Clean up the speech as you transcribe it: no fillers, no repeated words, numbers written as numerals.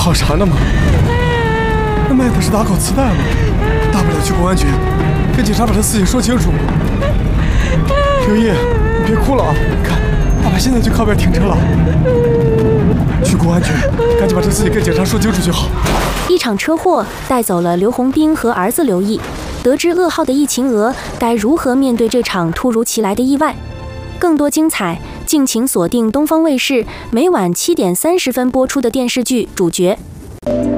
跑啥呢嘛？那卖的是打口磁带嘛，大不了去公安局，跟警察把这事情说清楚嘛。刘毅，你别哭了啊！看，爸爸现在就靠边停车了。去公安局，赶紧把这事情跟警察说清楚就好。 一场车祸带走了刘洪斌和儿子刘毅。得知噩耗的易秦娥该如何面对这场突如其来的意外？更多精彩，敬请锁定东方卫视每晚7点30分播出的电视剧《主角》。